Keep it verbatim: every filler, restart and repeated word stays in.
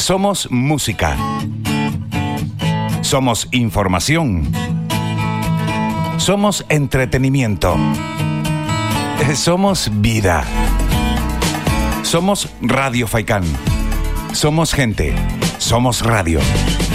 Somos música. Somos información. Somos entretenimiento. Somos vida. Somos Radio Faikán. Somos gente. Somos radio.